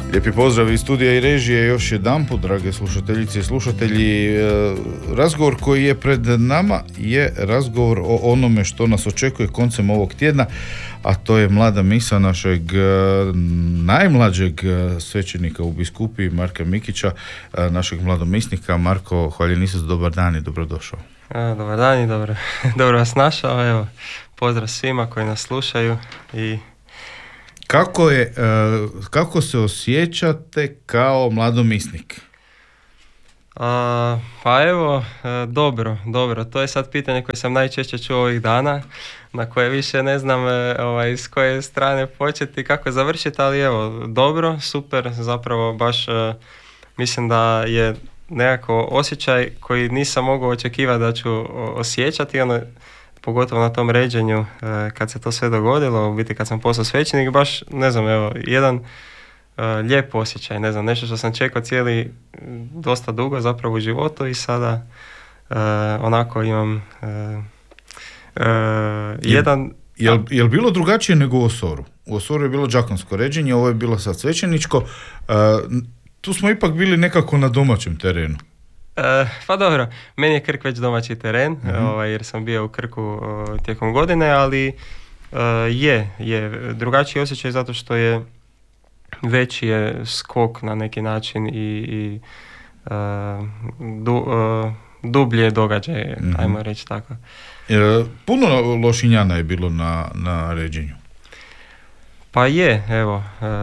Lijepi pozdrav iz studija i režije još jedanput, drage slušateljice i slušatelji. Razgovor koji je pred nama je razgovor o onome što nas očekuje koncem ovog tjedna, a to je mlada misa našeg najmlađeg svećenika u biskupiji, Marka Mikića, našeg mladomisnika. Marko, hvaljen Isus, dobar dan i dobrodošao. Dobar dan i dobro vas našao. Evo, pozdrav svima koji nas slušaju i Kako se osjećate kao mladomisnik? Pa evo, dobro. To je sad pitanje koje sam najčešće čuo ovih dana, na koje više ne znam s koje strane početi, kako završiti, ali evo, dobro, super, zapravo baš mislim da je nekako osjećaj koji nisam mogao očekivati da ću osjećati, pogotovo na tom ređenju kad se to sve dogodilo, u biti kad sam postao svećenik, baš ne znam, evo, jedan lijep osjećaj, ne znam, nešto što sam čekao dosta dugo zapravo u životu i sada onako imam jedan... Jel bilo drugačije nego u Osoru? U Osoru je bilo đakonsko ređenje, ovo je bilo sad svećeničko. Tu smo ipak bili nekako na domaćem terenu. Pa dobro, meni je Krk već domaći teren, jer sam bio u Krku tijekom godine, ali je drugačiji osjećaj zato što je veći je skok na neki način i dublje događaje, ajmo reći tako. Puno Lošinjana je bilo na ređenju. Pa je, evo,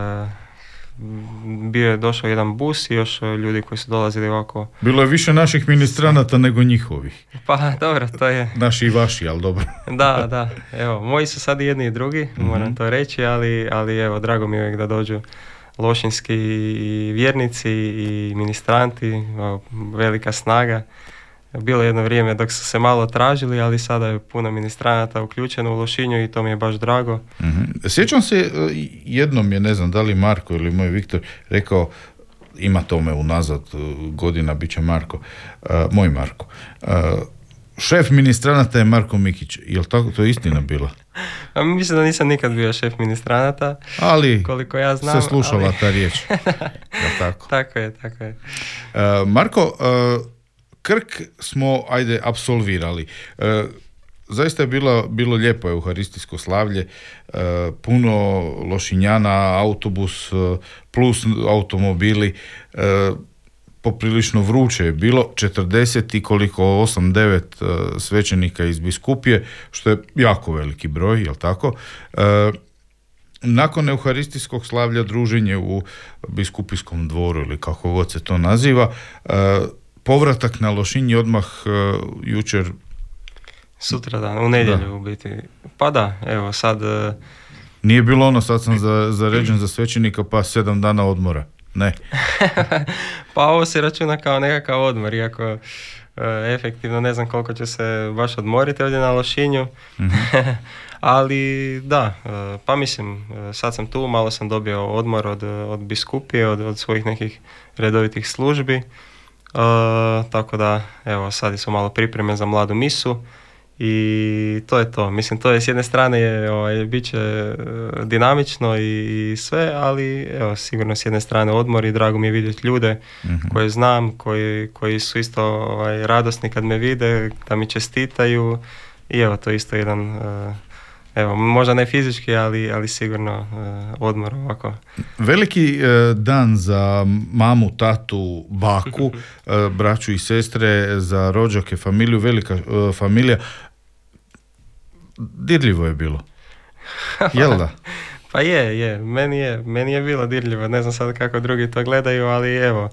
bio je došao jedan bus i još ljudi koji su dolazili ovako. Bilo je više naših ministranata nego njihovih. Pa dobro, to je... Naši i vaši, ali dobro. Da, evo, moji su sad i jedni i drugi, moram to reći, ali evo, drago mi je uvijek da dođu lošinski i vjernici i ministranti, velika snaga. Bilo je jedno vrijeme dok su se malo tražili, ali sada je puno ministranata uključeno u Lošinju i to mi je baš drago. Sjećam se, jednom je, ne znam da li Marko ili moj Viktor, rekao, ima tome unazad godina, bit će Marko, moj Marko. Šef ministranata je Marko Mikić, je li tako, to je istina bila? Mislim da nisam nikad bio šef ministranata, ali koliko ja znam. Se slušala ta riječ. Ja, tako. Tako je. Marko, Krk smo, apsolvirali. Zaista je bilo lijepo euharistijsko slavlje, puno Lošinjana, autobus plus automobili, poprilično vruće je bilo, 40 i koliko, 8-9 svećenika iz biskupije, što je jako veliki broj, jel tako? Nakon euharistijskog slavlja druženje u biskupijskom dvoru ili kako god se to naziva, povratak na Lošinj odmah jučer. Sutra dan, u nedjelju u biti. Pa da, evo sad... Nije bilo sad sam zaređen za svećenika pa 7 dana odmora. Ne. Pa ovo se računa kao nekakav odmor, iako efektivno ne znam koliko će se baš odmoriti ovdje na Lošinju. Ali da, pa mislim, sad sam tu, malo sam dobio odmor od biskupije, od svojih nekih redovitih službi. Tako da, evo, sad su malo pripreme za mladu misu i to je to. Mislim, to je s jedne strane bit će dinamično i sve, ali evo, sigurno s jedne strane odmor i drago mi je vidjeti ljude koje znam, koji su isto radosni kad me vide, da mi čestitaju i evo, to je isto jedan... Evo, možda ne fizički, ali sigurno odmor ovako. Veliki dan za mamu, tatu, baku, braću i sestre, za rođake, familiju, velika familija. Dirljivo je bilo. Jel da? Pa je. Meni je bilo dirljivo. Ne znam sad kako drugi to gledaju, ali evo,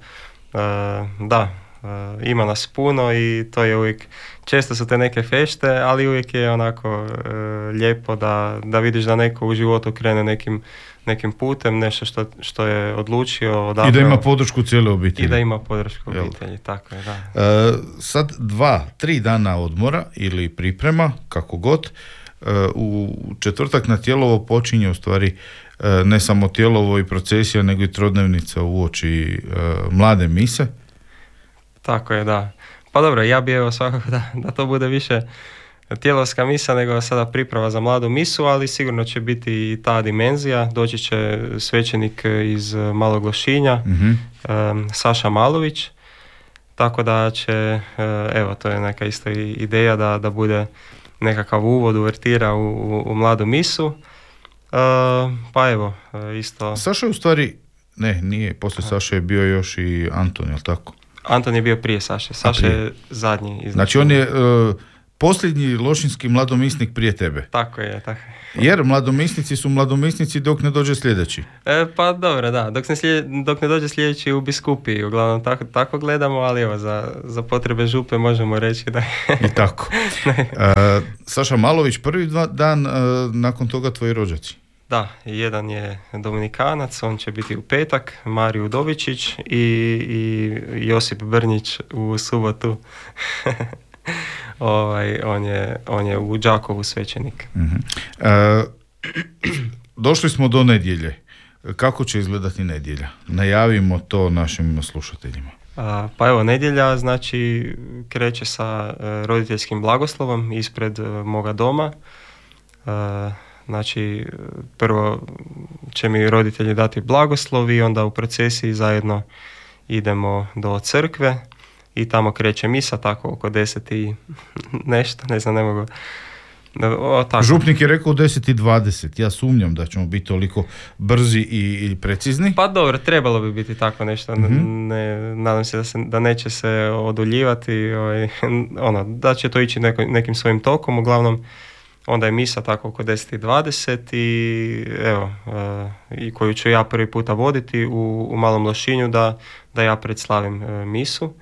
ima nas puno i to je uvijek, često su te neke fešte, ali uvijek je onako lijepo da vidiš da neko u životu krene nekim putem, nešto što je odlučio, odabrao. I da ima podršku cijele obitelji. I da ima podršku obitelji, tako je, da. Sad 2-3 dana odmora ili priprema, kako god, u četvrtak na Tijelovo počinje u stvari ne samo Tijelovo i procesija, nego i trodnevnica uoči mlade mise. Tako je, da. Pa dobro, ja bi svakako da to bude više tjelovska misa, nego sada priprava za mladu misu, ali sigurno će biti i ta dimenzija. Doći će svećenik iz Malog Lošinja, Saša Malović, tako da će, evo, to je neka isto ideja da bude nekakav uvod, uvertira u mladu misu. Pa evo, isto... Saša je u stvari, nije, poslije Saše je bio još i Anton, jel tako? Anton je bio prije Saše. Saša je zadnji. Znači on je posljednji lošinski mladomisnik prije tebe. Tako je. Jer mladomisnici su mladomisnici dok ne dođe sljedeći. Pa dobro, da. Dok ne dođe sljedeći u biskupiji. Uglavnom tako gledamo, ali evo, za potrebe župe možemo reći da... I tako. Saša Malović, prvi dan nakon toga tvoji rođaci. Da, jedan je Dominikanac, on će biti u petak, Mariju Dobičić i Josip Brnjić u subotu. On je u Đakovu svećenik. Došli smo do nedjelje. Kako će izgledati nedjelja? Najavimo to našim slušateljima. Pa evo, nedjelja znači kreće sa roditeljskim blagoslovom ispred moga doma. Znači, prvo će mi roditelji dati blagoslov i onda u procesiji zajedno idemo do crkve i tamo kreće misa, tako oko 10 i nešto, ne znam, ne mogu... Tako. Župnik je rekao 10:20, ja sumnjam da ćemo biti toliko brzi i precizni. Pa dobro, trebalo bi biti tako nešto, nadam se da neće se oduljivati, da će to ići nekim svojim tokom, uglavnom onda je misa tako oko 10:20 i evo, i koju ću ja prvi puta voditi u Malom Lošinju da ja predslavim misu.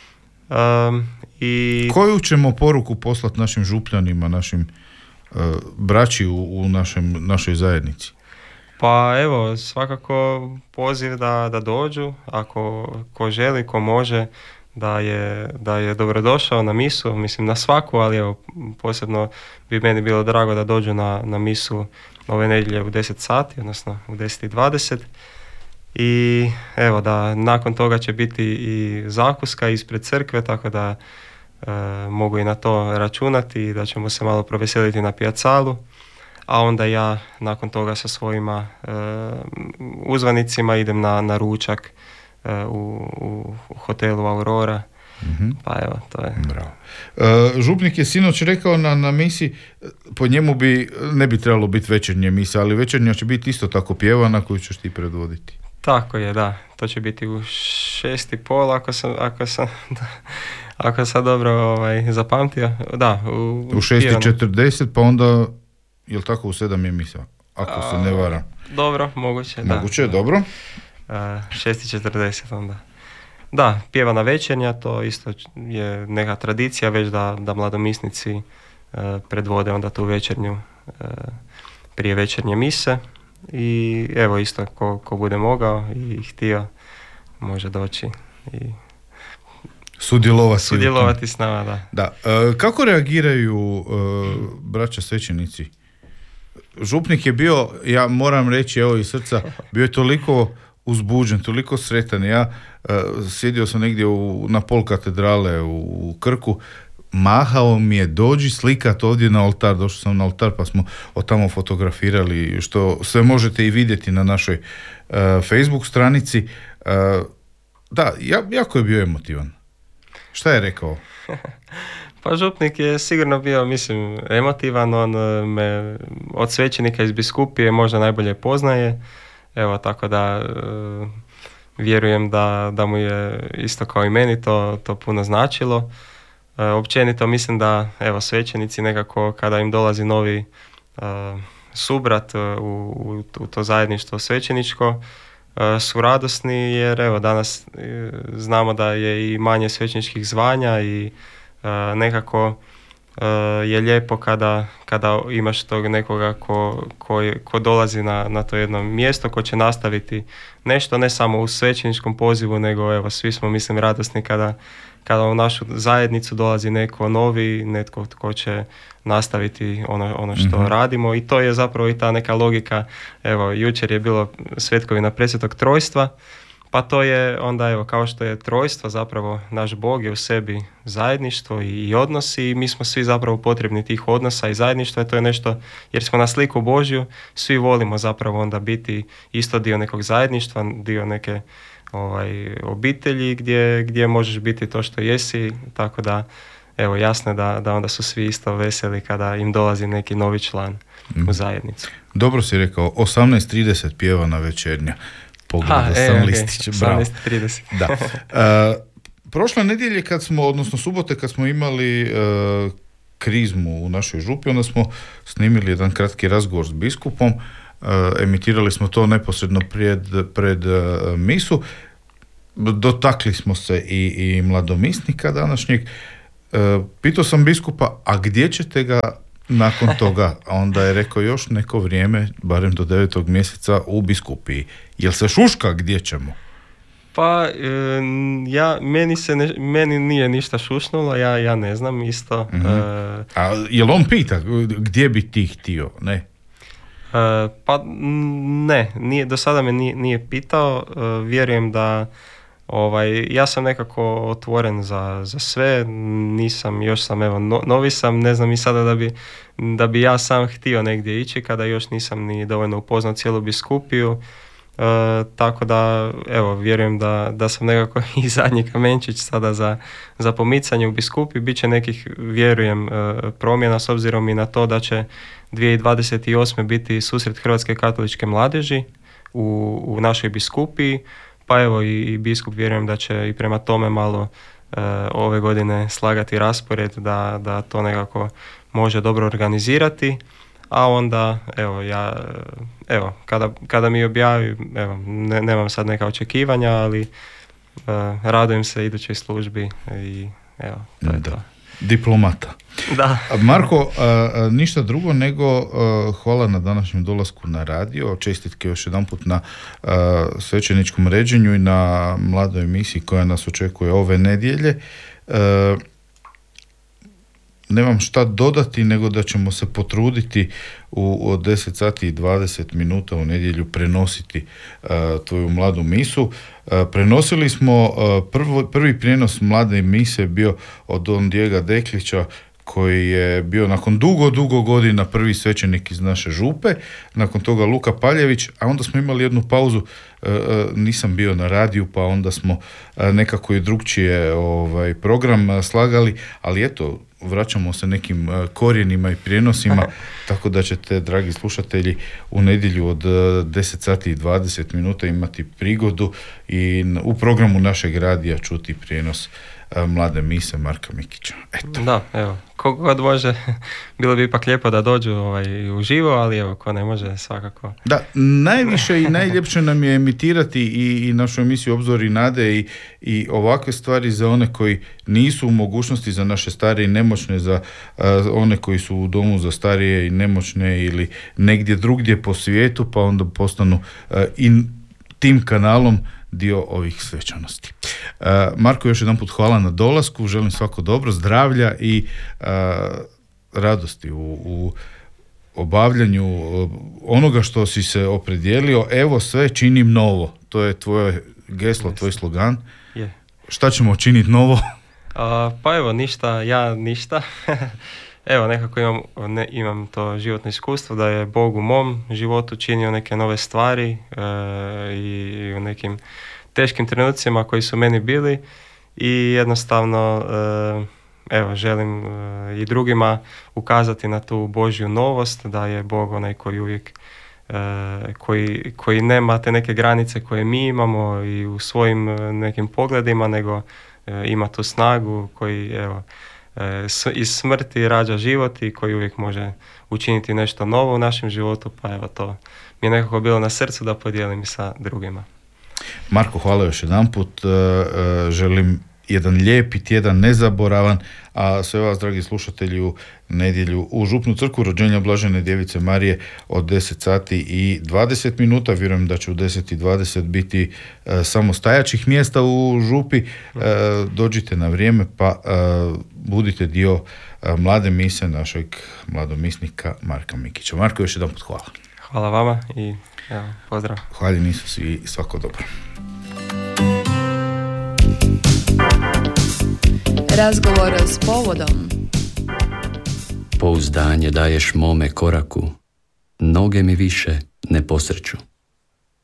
Koju ćemo poruku poslati našim župljanima, našim braći u našoj zajednici? Pa evo, svakako poziv da dođu, ako ko želi, ko može, da je dobrodošao na misu, mislim na svaku, ali evo, posebno bi meni bilo drago da dođu na misu ove nedjelje u 10 sati, odnosno u 10:20. I evo, da nakon toga će biti i zakuska ispred crkve, tako da mogu i na to računati i da ćemo se malo proveseliti na pijacalu, a onda ja nakon toga sa svojima uzvanicima idem na ručak u hotelu Aurora. Pa evo, to je... Bravo. Župnik je sinoć rekao na misi, po njemu ne bi trebalo biti večernje misa, ali večernja će biti isto tako pjevana koju ćeš ti predvoditi. Tako je, da. To će biti u 6:30, ako sam dobro zapamtio. Da, u 6:40, pa onda, jel tako, u 7 je misa, ako se ne varam. Dobro, moguće, da. Moguće, dobro. 6:40 onda. Da, pjevana večernja, to isto je neka tradicija već da mladomisnici predvode onda tu večernju prije večernje mise. I evo, isto ko bude mogao i htio može doći i sudjelovati s nama, da. Kako reagiraju braća svećenici? Župnik je bio, ja moram reći evo iz srca, bio je toliko uzbuđen, toliko sretan. Ja sjedio sam negdje na pol katedrale u Krku, mahao mi je, dođi slikat ovdje na oltar. Došao sam na oltar pa smo od tamo fotografirali, što sve možete i vidjeti na našoj Facebook stranici. Da, jako je bio emotivan. Šta je rekao? Pa župnik je sigurno bio, mislim, emotivan. On me od svećenika iz biskupije možda najbolje poznaje. Evo, tako da vjerujem da mu je isto kao i meni to puno značilo. Općenito mislim da evo, svećenici nekako kada im dolazi novi subrat u to zajedništvo svećeničko su radosni, jer evo danas znamo da je i manje svećeničkih zvanja i nekako je lijepo kada imaš tog nekoga ko dolazi na to jedno mjesto, ko će nastaviti nešto, ne samo u svećeničkom pozivu, nego evo, svi smo, mislim, radosni kada u našu zajednicu dolazi neko novi, netko tko će nastaviti ono što radimo, i to je zapravo i ta neka logika. Evo, jučer je bilo svetkovina Presvetog Trojstva Pa to je onda, evo, kao što je trojstvo, zapravo naš Bog je u sebi zajedništvo i odnosi i mi smo svi zapravo potrebni tih odnosa i zajedništva i to je nešto, jer smo na sliku Božju, svi volimo zapravo onda biti isto dio nekog zajedništva, dio neke obitelji gdje možeš biti to što jesi, tako da evo, jasno je da onda su svi isto veseli kada im dolazi neki novi član u zajednicu. Dobro si rekao, 18:30 pjevana večernja. Pogledao sam listić. 18:30. Da. Prošle nedjelje odnosno subote kad smo imali krizmu u našoj župi, onda smo snimili jedan kratki razgovor s biskupom, emitirali smo to neposredno pred misu, dotakli smo se i mladomisnika današnjeg. Pitao sam biskupa, a gdje ćete ga nakon toga? A onda je rekao još neko vrijeme, barem do 9. mjeseca u biskupiji. Jel se šuška gdje ćemo? Pa, meni nije ništa šušnulo, ja ne znam isto. Mm-hmm. A jel on pita gdje bi ti htio, ne? Pa ne, do sada me nije pitao, vjerujem da ja sam nekako otvoren za sve, nisam, još sam novi sam, ne znam i sada da bi ja sam htio negdje ići kada još nisam ni dovoljno upoznao cijelu biskupiju, tako da evo, vjerujem da sam nekako i zadnji kamenčić sada za pomicanje u biskupiji. Biće nekih, vjerujem, promjena s obzirom i na to da će 2028. biti susret Hrvatske katoličke mladeži u našoj biskupiji. Pa evo i biskup, vjerujem da će i prema tome malo ove godine slagati raspored da to nekako može dobro organizirati, a onda kada mi objavi, nemam sad neka očekivanja, ali radujem se idućoj službi i evo, to je to. Diplomata. Da. Marko, ništa drugo nego hvala na današnjem dolasku na radio, čestitke još jedanput na svećeničkom ređenju i na mladoj emisiji koja nas očekuje ove nedjelje. Nemam šta dodati nego da ćemo se potruditi od 10 sati i 20 minuta u nedjelju prenositi tvoju mladu misu. Prenosili smo prvi prijenos mlade mise bio od Don Diega Deklića, koji je bio nakon dugo godina prvi svećenik iz naše župe, nakon toga Luka Paljević, a onda smo imali jednu pauzu, nisam bio na radiju, pa onda smo nekako i drugčije program slagali, ali eto, vraćamo se nekim korijenima i prijenosima, tako da ćete, dragi slušatelji, u nedjelju od 10 sati i 20 minuta imati prigodu i u programu našeg radija čuti prijenos mlade mise Marka Mikića. Eto. Da, evo, koliko god može, bilo bi ipak lijepo da dođu uživo, ali evo, ko ne može, svakako. Da, najviše i najljepše nam je emitirati i našu emisiju Obzori nade i ovakve stvari za one koji nisu u mogućnosti, za naše starije i nemoćne, za one koji su u domu za starije i nemoćne ili negdje drugdje po svijetu, pa onda postanu i tim kanalom dio ovih svečanosti. Marko, još jedan put hvala na dolasku, želim svako dobro, zdravlja i radosti u obavljanju onoga što si se opredijelio. Evo, sve činim novo. To je tvoje geslo, tvoj slogan. Je. Šta ćemo činiti novo? Pa evo, ništa. Evo, nekako imam to životno iskustvo da je Bog u mom životu činio neke nove stvari i u nekim teškim trenucima koji su meni bili i jednostavno želim i drugima ukazati na tu Božju novost, da je Bog onaj koji uvijek koji nema te neke granice koje mi imamo i u svojim nekim pogledima, nego ima tu snagu koji iz smrti rađa život i koji uvijek može učiniti nešto novo u našem životu, pa evo, to mi je nekako bilo na srcu da podijelim i sa drugima. Marko, hvala još jedanput, želim jedan lijepi tjedan, nezaboravan, a sve vas, dragi slušatelji, u nedjelju u Župnu crkvu rođenja Blažene Djevice Marije od 10 sati i 20 minuta. Vjerujem da će u 10 i 20 biti samo stajaćih mjesta u župi. Dođite na vrijeme pa budite dio mlade mise našeg mladomisnika Marka Mikića. Marko, još jedan put hvala. Hvala vama i pozdrav. Hvala Isus i svako dobro. Razgovor s povodom. Pouzdanje daješ mome koraku, noge mi više ne posrću.